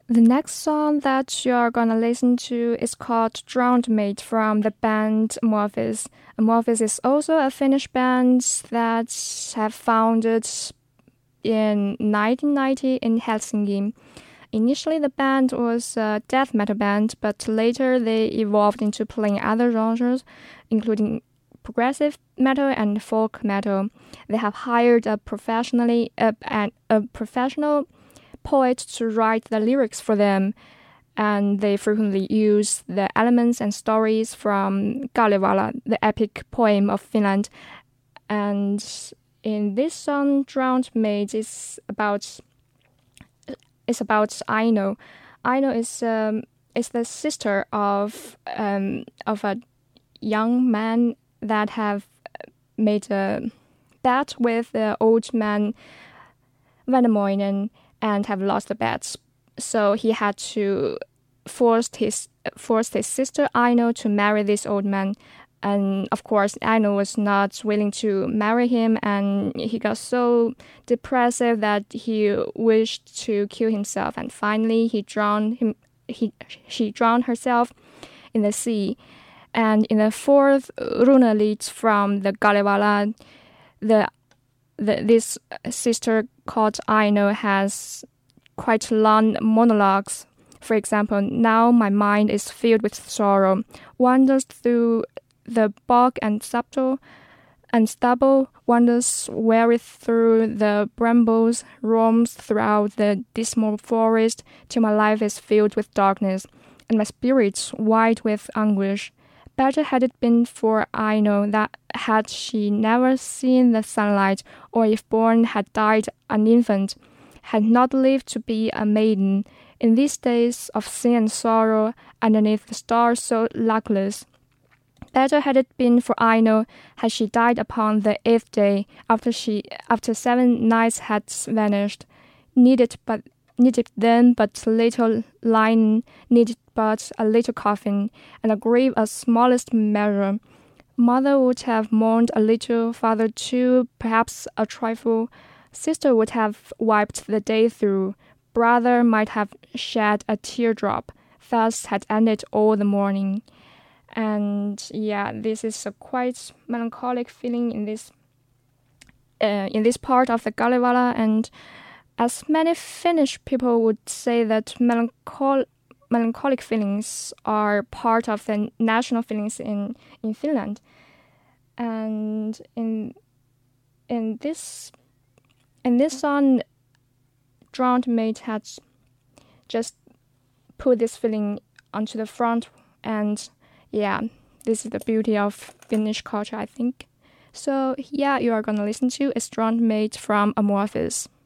The next song that you're gonna listen to is called Drowned Mate from the band Amorphis. Amorphis is also a Finnish band that have founded in 1990 in Helsinki. Initially, the band was a death metal band, but later they evolved into playing other genres, including progressive metal and folk metal. They have hired a professional poet to write the lyrics for them, and they frequently use the elements and stories from Kalevala, the epic poem of Finland. And in this song, Drowned Mate is about Aino. Aino is the sister of a young man that have made a bet with the old man Vainamoinen and have lost the bet. So he had to force his sister Aino to marry this old man. And of course, Aino was not willing to marry him, and he got so depressive that he wished to kill himself. And finally, she drowned herself in the sea. And in the fourth Runalied from the Kalevala, this sister called Aino has quite long monologues. For example, now my mind is filled with sorrow, wanders through the bog and stubble, wanders weary through the brambles, roams throughout the dismal forest, till my life is filled with darkness, and my spirit white with anguish. Better had it been for Aino that had she never seen the sunlight, or if born had died an infant, had not lived to be a maiden, in these days of sin and sorrow, underneath the stars so luckless. Better had it been for Aino had she died upon the 8th day, after 7 nights had vanished, needed then but little linen, needed but a little coffin, and a grave of smallest measure. Mother would have mourned a little, father too, perhaps a trifle. Sister would have wiped the day through, brother might have shed a teardrop. Thus had ended all the morning. And yeah, this is a quite melancholic feeling in this part of the Kalevala, and as many Finnish people would say that melancholic feelings are part of the national feelings in Finland. And in this song, Drowned Mate had just put this feeling onto the front, and yeah, this is the beauty of Finnish culture, I think. So yeah, you are gonna listen to is Drowned Mate from Amorphis.